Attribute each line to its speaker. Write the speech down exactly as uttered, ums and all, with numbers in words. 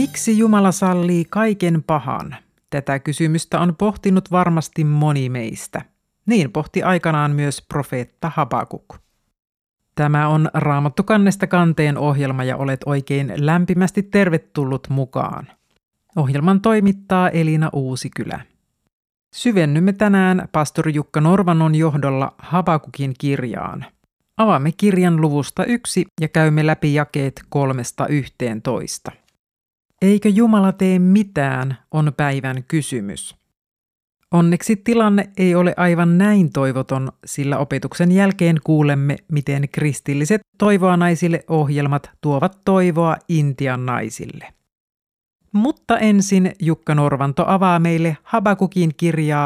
Speaker 1: Miksi Jumala sallii kaiken pahan? Tätä kysymystä on pohtinut varmasti moni meistä. Niin pohti aikanaan myös profeetta Habakuk. Tämä on Raamattu kannesta kanteen ohjelma ja olet oikein lämpimästi tervetullut mukaan. Ohjelman toimittaa Elina Uusikylä. Syvennymme tänään pastori Jukka Norvanon johdolla Habakukin kirjaan. Avaamme kirjan luvusta yksi ja käymme läpi jakeet kolmesta yhteentoista. Eikö Jumala tee mitään, on päivän kysymys. Onneksi tilanne ei ole aivan näin toivoton, sillä opetuksen jälkeen kuulemme, miten kristilliset Toivoa naisille -ohjelmat tuovat toivoa Intian naisille. Mutta ensin Jukka Norvanto avaa meille Habakukin kirjaa